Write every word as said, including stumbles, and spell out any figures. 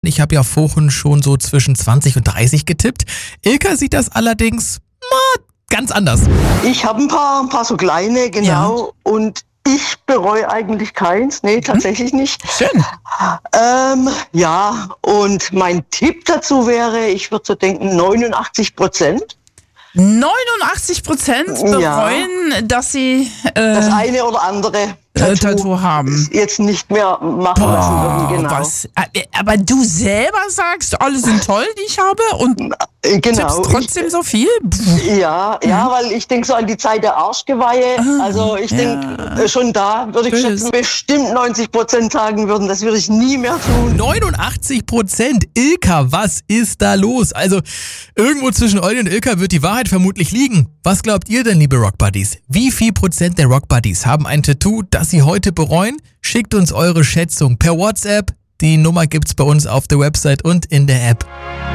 Ich habe ja vorhin schon so zwischen zwanzig und dreißig getippt. Ilka sieht das allerdings na, ganz anders. Ich habe ein paar, ein paar so kleine, genau. Ja. Und ich bereue eigentlich keins. Nee, tatsächlich mhm. nicht. Schön. Ähm, ja, und mein Tipp dazu wäre, ich würde so denken, neunundachtzig Prozent. neunundachtzig Prozent bereuen, ja. dass sie äh, das eine oder andere Tattoo, äh, Tattoo haben. Jetzt nicht mehr machen Boah, lassen würden. Genau. Was? Aber du selber sagst, alle sind toll, die ich habe und genau. tippst trotzdem ich, so viel? Ja, ja, mhm. weil ich denke so an die Zeit der Arschgeweihe. Ah, also ich denke, ja. schon da würde ich schätzen, bestimmt neunzig Prozent sagen würden, das würde ich nie mehr tun. neunundachtzig Prozent? Ilka, was ist da los? Also irgendwo zwischen Olli und Ilka wird die Wahrheit vermutlich liegen. Was glaubt ihr denn, liebe Rockbuddies? Wie viel Prozent der Rockbuddies haben ein Tattoo, das sie heute bereuen? Schickt uns eure Schätzung per WhatsApp. Die Nummer gibt's bei uns auf der Website und in der App.